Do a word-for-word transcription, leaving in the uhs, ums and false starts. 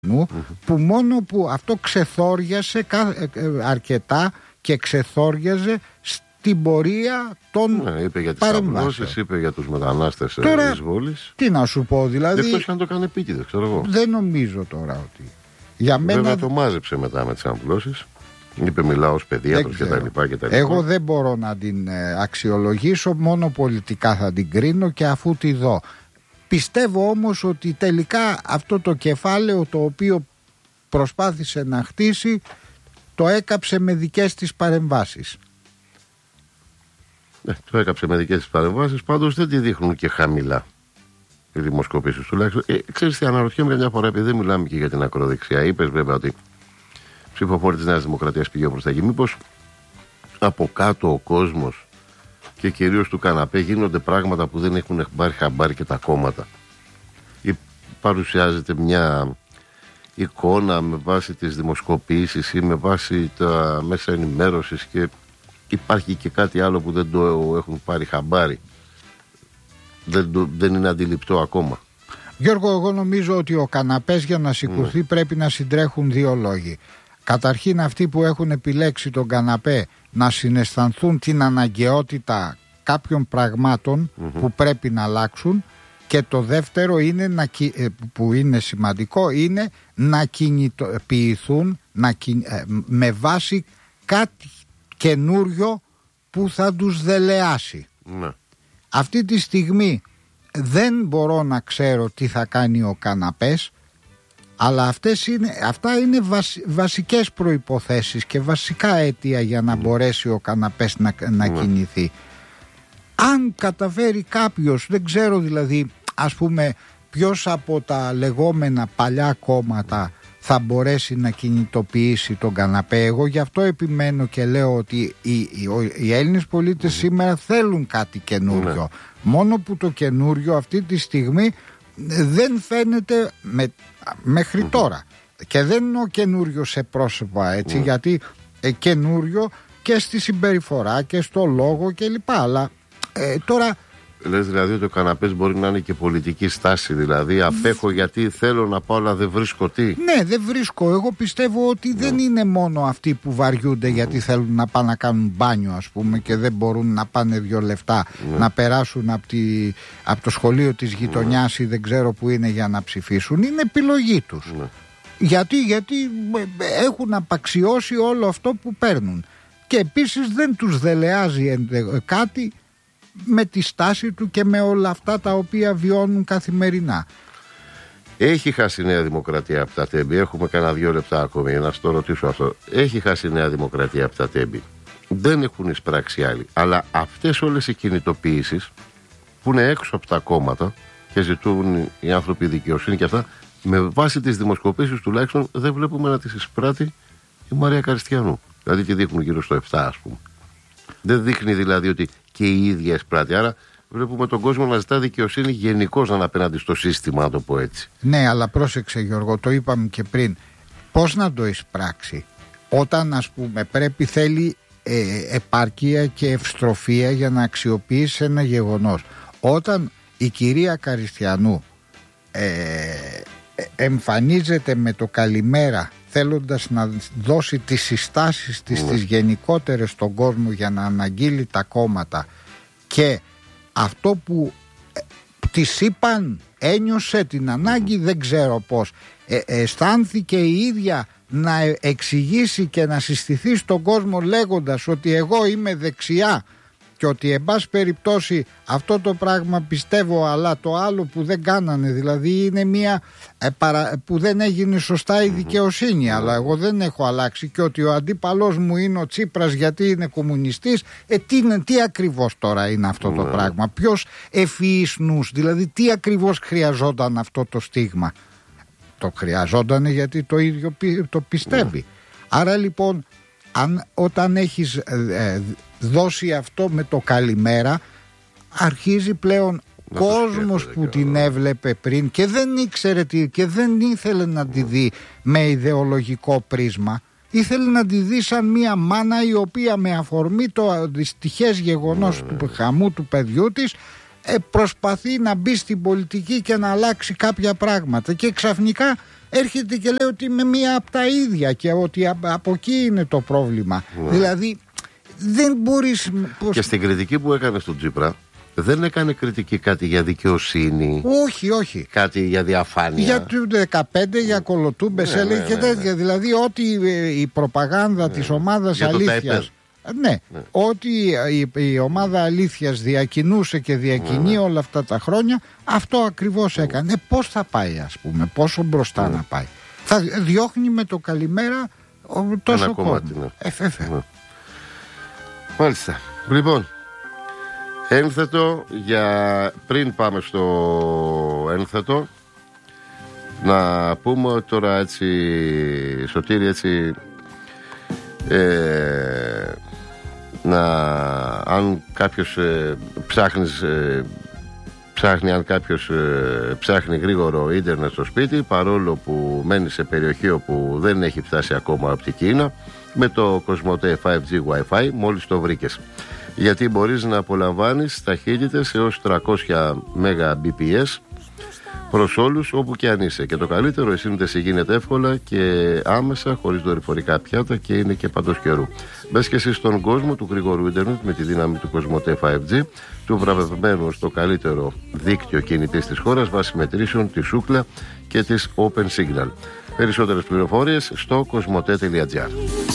που μόνο που αυτό ξεθόριασε αρκετά και ξεθόριαζε στην πορεία των ναι, είπε για τις αποδόσεις, είπε για τους μετανάστες της Βόλης. Τι να σου πω, δηλαδή. Δεν το αν το κάνει επίτηδες, ξέρω εγώ. Δεν νομίζω τώρα ότι. Για μένα... Βέβαια το μάζεψε μετά με τις αμβλώσεις. Είπε μιλάω ως παιδίατρος και τα λοιπά και τα λοιπά. Εγώ δεν μπορώ να την ε, αξιολογήσω, μόνο πολιτικά θα την κρίνω και αφού τη δω. Πιστεύω όμως ότι τελικά αυτό το κεφάλαιο το οποίο προσπάθησε να χτίσει το έκαψε με δικές της παρεμβάσεις. Ναι, το έκαψε με δικές της παρεμβάσεις, πάντως δεν τη δείχνουν και χαμηλά οι δημοσκοπήσεις τουλάχιστον. Ε, ξέρεις τι, αναρωτιέμαι μια φορά, επειδή δεν μιλάμε και για την ακροδεξιά. Είπες βέβαια ότι ψηφοφόροι της Νέας Δημοκρατίας πηγαίνουν προς τα εκεί. Μήπως από κάτω ο κόσμος και κυρίως του καναπέ γίνονται πράγματα που δεν έχουν πάρει χαμπάρι και τα κόμματα. Ή παρουσιάζεται μια εικόνα με βάση τις δημοσκοπήσεις ή με βάση τα μέσα ενημέρωσης και υπάρχει και κάτι άλλο που δεν το έχουν πάρει χαμπάρι. Δεν, το, δεν είναι αντιληπτό ακόμα. Γιώργο, εγώ νομίζω ότι ο καναπές για να σηκωθεί ναι. πρέπει να συντρέχουν δύο λόγοι. Καταρχήν αυτοί που έχουν επιλέξει τον καναπέ να συναισθανθούν την αναγκαιότητα κάποιων πραγμάτων mm-hmm. που πρέπει να αλλάξουν, και το δεύτερο είναι να, που είναι σημαντικό είναι να κινητοποιηθούν να, με βάση κάτι καινούριο που θα τους δελεάσει. Ναι. Αυτή τη στιγμή δεν μπορώ να ξέρω τι θα κάνει ο καναπές, αλλά αυτές είναι, αυτά είναι βασ, βασικές προϋποθέσεις και βασικά αίτια για να μπορέσει ο καναπές να, να mm. κινηθεί. Αν καταφέρει κάποιος, δεν ξέρω δηλαδή, ας πούμε, ποιος από τα λεγόμενα παλιά κόμματα θα μπορέσει να κινητοποιήσει τον καναπέ. Εγώ γι' αυτό επιμένω και λέω ότι οι, οι, οι Έλληνες πολίτες mm. σήμερα θέλουν κάτι καινούριο. Mm. Μόνο που το καινούριο αυτή τη στιγμή δεν φαίνεται με, μέχρι mm-hmm. τώρα. Και δεν εννοώ καινούριο σε πρόσωπα, έτσι, mm. γιατί ε, καινούριο και στη συμπεριφορά και στο λόγο κλπ. Αλλά ε, τώρα... Λες δηλαδή ότι ο καναπές μπορεί να είναι και πολιτική στάση, δηλαδή απέχω γιατί θέλω να πάω αλλά δεν βρίσκω τι. Ναι, δεν βρίσκω. Εγώ πιστεύω ότι mm. δεν είναι μόνο αυτοί που βαριούνται mm. γιατί θέλουν να πάνε να κάνουν μπάνιο, ας πούμε, και δεν μπορούν να πάνε δύο λεφτά mm. να περάσουν από, τη, από το σχολείο της γειτονιάς mm. ή δεν ξέρω που είναι για να ψηφίσουν. Είναι επιλογή τους. Mm. Γιατί, γιατί έχουν απαξιώσει όλο αυτό που παίρνουν. Και επίσης δεν τους δελεάζει κάτι με τη στάση του και με όλα αυτά τα οποία βιώνουν καθημερινά. Έχει χάσει η Νέα Δημοκρατία από τα τέμπη. Έχουμε κανένα δύο λεπτά ακόμη να στο ρωτήσω αυτό. Έχει χάσει η Νέα Δημοκρατία από τα τέμπη. Δεν έχουν εισπράξει άλλοι. Αλλά αυτές όλες οι κινητοποιήσεις που είναι έξω από τα κόμματα και ζητούν οι άνθρωποι δικαιοσύνη και αυτά, με βάση τις δημοσκοπήσεις τουλάχιστον δεν βλέπουμε να τις εισπράττει η Μαρία Καριστιανού. Δηλαδή τη δείχνουν γύρω στο επτά, ας πούμε. Δεν δείχνει δηλαδή ότι και η ίδια εισπράττει. Άρα βλέπουμε τον κόσμο να ζητά δικαιοσύνη γενικώς να είναι απέναντι στο σύστημα, να το πω έτσι. Ναι, αλλά πρόσεξε Γιώργο, το είπαμε και πριν. Πώς να το εισπράξει όταν, ας πούμε, πρέπει, θέλει ε, επάρκεια και ευστροφία για να αξιοποιήσει ένα γεγονός. Όταν η κυρία Καριστιανού ε, εμφανίζεται με το καλημέρα θέλοντας να δώσει τις συστάσεις της, mm. τις γενικότερες στον κόσμο για να αναγγείλει τα κόμματα, και αυτό που ε, της είπαν ένιωσε την ανάγκη, δεν ξέρω πώς, ε, αισθάνθηκε η ίδια να εξηγήσει και να συστηθεί στον κόσμο λέγοντας ότι εγώ είμαι δεξιά και ότι εν πάση περιπτώσει αυτό το πράγμα πιστεύω, αλλά το άλλο που δεν κάνανε, δηλαδή είναι μια ε, παρα, που δεν έγινε σωστά η δικαιοσύνη, mm-hmm. αλλά εγώ δεν έχω αλλάξει, και ότι ο αντίπαλός μου είναι ο Τσίπρας γιατί είναι κομμουνιστής. Ε, τι, τι ακριβώς τώρα είναι αυτό mm-hmm. το πράγμα, ποιος ευφυής νους, δηλαδή τι ακριβώς χρειαζόταν αυτό το στίγμα? Το χρειαζόταν γιατί το ίδιο το πιστεύει. Mm-hmm. Άρα λοιπόν, αν, όταν έχεις ε, δώσει αυτό με το καλημέρα, αρχίζει πλέον να κόσμος που την έβλεπε πριν και δεν ήξερε τι, και δεν ήθελε να τη δει με ιδεολογικό πρίσμα, ήθελε να τη δει σαν μια μάνα η οποία με αφορμή το δυστυχές γεγονός mm. του χαμού του παιδιού της ε, προσπαθεί να μπει στην πολιτική και να αλλάξει κάποια πράγματα, και ξαφνικά έρχεται και λέει ότι είμαι μία από τα ίδια και ότι από εκεί είναι το πρόβλημα. Mm. Δηλαδή δεν μπορείς... Και στην κριτική που έκανε στον Τσίπρα δεν έκανε κριτική κάτι για δικαιοσύνη. Όχι, όχι. Κάτι για διαφάνεια. Για το δεκαπέντε, για κολοτούμπες, ναι, έλεγε ναι, και τέτοια. Ναι, ναι. Δηλαδή ότι η προπαγάνδα ναι. της ομάδας αλήθειας. Ναι, ναι, ότι η, η ομάδα αλήθειας διακινούσε και διακινεί ναι. όλα αυτά τα χρόνια, αυτό ακριβώς έκανε. Ε, πώς θα πάει, ας πούμε, πόσο μπροστά ναι. να πάει. Θα διώχνει με το καλημέρα τόσο ένα κόσμο. Κομμάτι, ναι. Εφέφε. Ναι. Μάλιστα. Λοιπόν, ένθετο για πριν πάμε στο ένθετο, να πούμε τώρα έτσι, Σωτήρη, έτσι ε, να, αν κάποιος ε, ψάχνεις, ε, ψάχνει, αν κάποιος ε, ψάχνει γρήγορο ίντερνετ στο σπίτι, παρόλο που μένει σε περιοχή όπου δεν έχει φτάσει ακόμα από την Κίνα, με το Κοσμοτέ φάιβ τζι Wi-Fi μόλις το βρήκες. Γιατί μπορείς να απολαμβάνεις ταχύτητες έως τριακόσια Mbps προς όλους όπου και αν είσαι. Και το καλύτερο, η σύνδεση γίνεται εύκολα και άμεσα, χωρίς δορυφορικά πιάτα και είναι και παντός καιρού. Μπες και εσύ στον κόσμο του γρήγορου ίντερνετ με τη δύναμη του Κοσμοτέ φάιβ τζι, του βραβευμένου στο καλύτερο δίκτυο κινητής της χώρας βάσει μετρήσεων της Ookla και της Open Signal. Περισσότερες πληροφορίες στο κοσμοτέ τελεία τζι άρ.